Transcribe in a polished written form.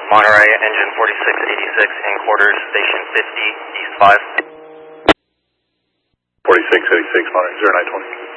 Monterey, engine 4686 in quarters, station 50, east 5. 4686, Monterey, 0920.